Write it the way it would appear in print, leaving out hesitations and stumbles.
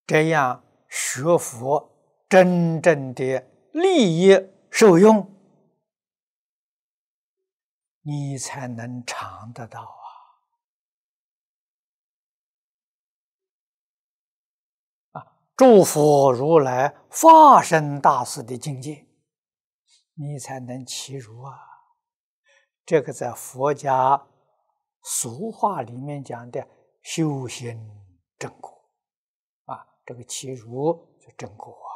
这样学佛真正的利益受用，你才能尝得到诸佛如来化身大士的境界，你才能契入这个在佛家俗话里面讲的修行正果这个契入就正果